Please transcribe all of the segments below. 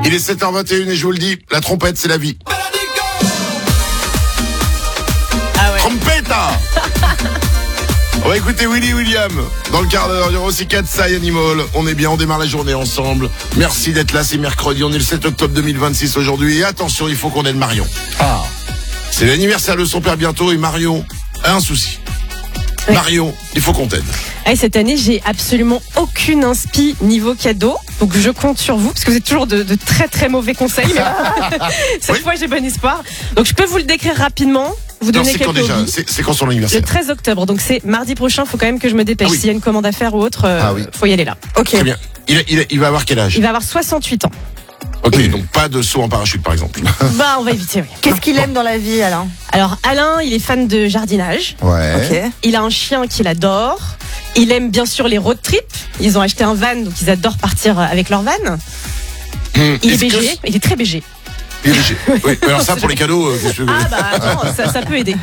Il est 7h21 et je vous le dis, la trompette, c'est la vie. Ah ouais. Trompetta. On va écouter Willy William dans le quart d'heure. Il y aura aussi Katsai Animal. On est bien, on démarre la journée ensemble. Merci d'être là, c'est mercredi. On est le 7 octobre 2026 aujourd'hui. Et attention, il faut qu'on aide Marion. Ah. C'est l'anniversaire de son père bientôt et Marion a un souci. Oui. Marion, il faut qu'on t'aide. Et cette année, j'ai absolument aucune inspi niveau cadeau. Donc je compte sur vous, parce que vous êtes toujours de très très mauvais conseils. Mais cette Oui. fois, j'ai bon espoir. Donc je peux vous le décrire rapidement. Vous Non, donner c'est quand quelques déjà hobbies. C'est quand son Le anniversaire? 13 octobre, donc c'est mardi prochain. Faut quand même que je me dépêche. Ah oui. S'il y a une commande à faire ou autre, Ah oui. faut y aller là. Ok. Très bien. Il va avoir quel âge? Il va avoir 68 ans. Ok, donc pas de saut en parachute par exemple. Bah, on va éviter, oui. Qu'est-ce qu'il aime dans la vie, Alain? Alors, Alain, il est fan de jardinage. Ouais. Ok. Il a un chien qu'il adore. Il aime bien sûr les road trips. Ils ont acheté un van, donc ils adorent partir avec leur van. Il est Est-ce que BG, il est très BG. Il est léger. Oui, alors ça pour les cadeaux, qu'est-ce que tu veux? Ah bah attends, ça peut aider.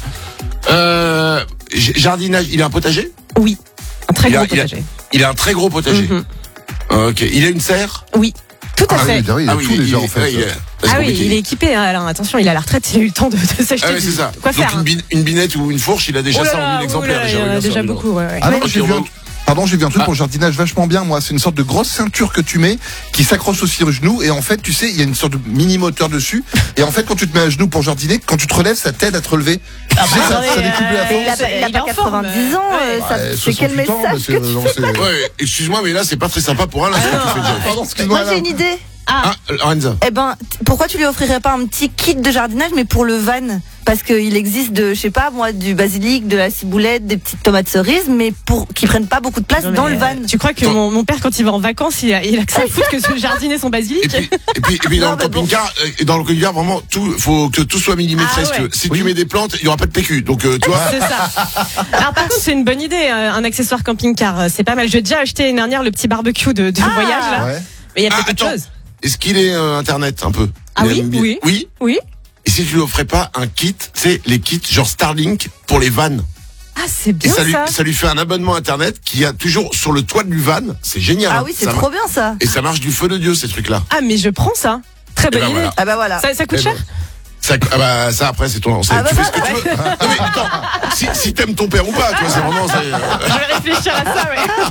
Jardinage, il a un potager? Oui, un très Il a- gros potager. Il a un très gros potager. Mhm. Ok, il a une serre? Oui, tout à Ah fait. oui, il a tout déjà en fait. Ah oui, il est équipé, hein, Alain. Attention, il a la retraite, il a eu le temps de s'acheter Ah oui, c'est ça. quoi Donc faire. hein. une binette ou une fourche, il a déjà Oh là ça en là, 1000 exemplaires. oh là là, il y en a déjà beaucoup. Ouais, ouais. Ah non, Ouais. j'ai vu un truc pour le jardinage vachement bien, moi. C'est une sorte de grosse ceinture que tu mets, qui s'accroche aussi au genou, et en fait, tu sais, il y a une sorte de mini moteur dessus, et en fait, quand tu te mets à genoux pour jardiner, quand tu te relèves, ça t'aide à te relever. Tu sais, ça découpe la Mais force. il a Il pas est en forme, 90 ans. ouais. C'est quel 68 ans, message que tu non, c'est- Ouais, excuse-moi, mais là, c'est pas très sympa pour Alain, ce que tu fais, Jeff. Pardon, excuse-moi. Moi, j'ai Alain. une idée. Ah, Lorenza. Eh ben, pourquoi tu lui offrirais pas un petit kit de jardinage, mais pour le van? Parce qu'il existe je sais pas, moi, du basilic, de la ciboulette, des petites tomates cerises, mais qui prennent pas beaucoup de place Non, mais, dans le van. Tu crois que mon père, quand il va en vacances, il a que ça à foutre que de jardiner son Et basilic? puis dans Non, le mais bon. camping-car, vraiment, faut que tout soit millimétré. Ah si tu veux. ouais. Si tu mets des plantes, il y aura pas de PQ. Donc, tu vois. C'est ça. Alors par contre, c'est une bonne idée, un accessoire camping-car. C'est pas mal. J'ai déjà acheté l'année dernière le petit barbecue de voyage là. Ouais. Mais il y a Ah, peut-être autre attends. chose. Est-ce qu'il est Internet un peu? Ah Il oui, aime bien. oui. Oui. Oui. Et si tu lui offrais pas un kit, c'est les kits genre Starlink pour les vannes. Ah, c'est Et bien ça lui fait un abonnement Internet qui a toujours sur le toit du van. C'est génial. Ah hein. oui, c'est Ça trop bien ça. Et ça marche du feu de Dieu, ces trucs-là. Ah, mais je prends ça. Très bonne ben idée. voilà. Ah bah voilà. Ça coûte Eh cher? ben, ça après c'est ton. Ah bah tu fais ce que voilà, tu veux. Non mais attends, si t'aimes ton père ou pas, tu vois, c'est vraiment. Je vais réfléchir à ça,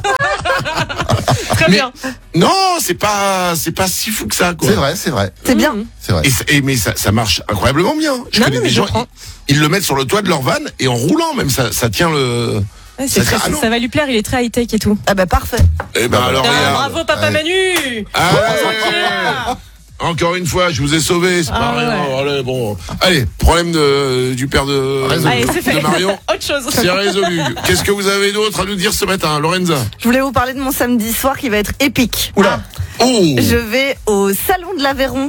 ouais. Très Mais- bien. Non, c'est pas si fou que ça, quoi. C'est vrai. C'est bien. C'est vrai. Mais ça marche incroyablement bien. Je Non, connais non, mais des je gens, prends. ils le mettent sur le toit de leur van et en roulant même, ça tient le. Ouais, Ah non. ça va lui plaire, il est très high-tech et tout. Ah bah parfait. Eh ben alors Ah, regarde. bravo, papa Manu! Ah, Tranquille. encore une fois, je vous ai sauvé, c'est pas Ah rien. ouais. Allez, bon. Allez, problème du père de Allez, c'est fait. de Marion. Autre chose. C'est résolu. Qu'est-ce que vous avez d'autre à nous dire ce matin, Lorenza? Je voulais vous parler de mon samedi soir qui va être épique. Oula. Oh! Je vais au salon de l'Aveyron.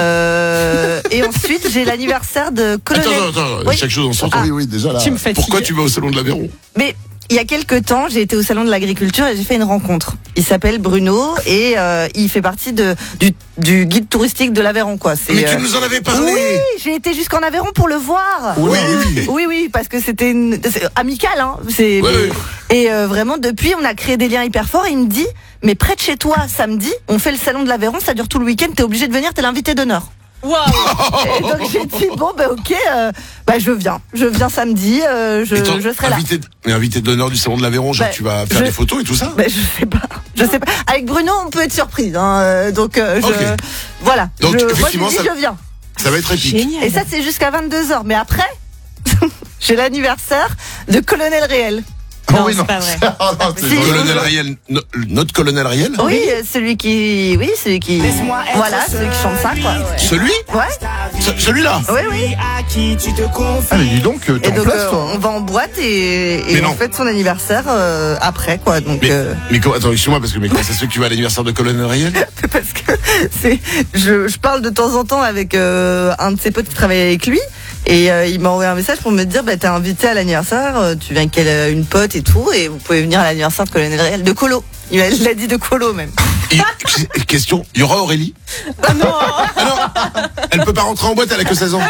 Et ensuite, j'ai l'anniversaire de Colonel. Attends, Oui. chaque chose en son temps. Oui, déjà là. Tu me fatigues. Pourquoi tu vas au salon de l'Aveyron? Mais il y a quelques temps, j'ai été au salon de l'agriculture et j'ai fait une rencontre. Il s'appelle Bruno et il fait partie du guide touristique de l'Aveyron, quoi. C'est, Mais tu nous en avais parlé! Oui, j'ai été jusqu'en Aveyron pour le voir. Oui, oui. Oui, parce que c'est amical, hein. C'est Oui, oui. Et vraiment depuis, on a créé des liens hyper forts. Et il me dit, mais près de chez toi, samedi, on fait le salon de l'Aveyron, ça dure tout le week-end. T'es obligé de venir, t'es l'invité d'honneur. Waouh! Et donc j'ai dit bon bah ok, je viens samedi, Et toi, je serai là. invité d'honneur du salon de l'Aveyron, genre Bah, tu vas faire des photos et tout ça? Ben, je sais pas. Avec Bruno, on peut être surprise. Hein, donc, Ok. voilà. Donc, moi, effectivement, je dis, je viens. Ça va être épique. Génial. Et ça, c'est jusqu'à 22h. Mais après, j'ai l'anniversaire de Colonel Réel. Non, oui, c'est pas vrai. Ah, non, c'est Si. vrai. Colonel Riel, notre colonel Riel? Oui, celui qui voilà, celui qui chante ça, quoi. Celui? Ouais, Celui-là? oui. Ah, mais dis donc, t'es Et en donc, place, toi. on va en boîte et Mais on non. fête son anniversaire après, quoi. Donc, Mais attends, excuse-moi, parce que comment ça se fait que tu vas à l'anniversaire de colonel Riel? parce que je parle de temps en temps avec un de ses potes qui travaille avec lui et il m'a envoyé un message pour me dire t'es invité à l'anniversaire, tu viens avec une pote et tout et vous pouvez venir à l'anniversaire de Colonel Réel, de Colo. Il l'a dit de Colo même. Question, il y aura Aurélie? Ah non. Ah non, elle peut pas rentrer en boîte, elle a que 16 ans.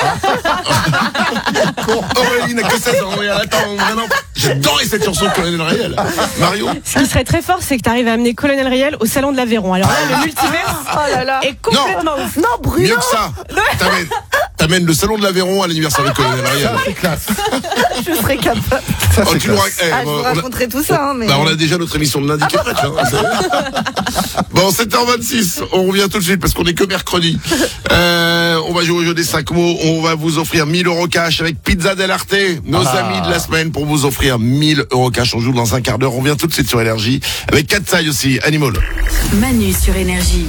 Aurélie n'a que 16 ans, mais elle attend vraiment. J'adorais cette chanson de Colonel Riel. Mario? Ce qui serait très fort, c'est que tu arrives à amener Colonel Riel au salon de l'Aveyron. Alors là, le multivers Oh là là. est complètement ouf. Non, Bruno. Mieux que ça. T'amènes le salon de l'Aveyron à l'anniversaire de Colonel Riel. C'est classe. Je serais capable. Ça, Oh, c'est tu nous classe. rac- Ah, je vous raconterai tout ça, hein, mais. Bah, on a déjà notre émission de lundi qui est prête. Bon, 7h26, on revient tout de suite parce qu'on est que mercredi. On va jouer au jeu des 5 mots. On va vous offrir 1000 € cash avec Pizza Del Arte, nos amis de la semaine, pour vous offrir 1000 € cash. On joue dans un quart d'heure. On revient tout de suite sur Énergie avec Katsai aussi, Animal. Manu sur Énergie.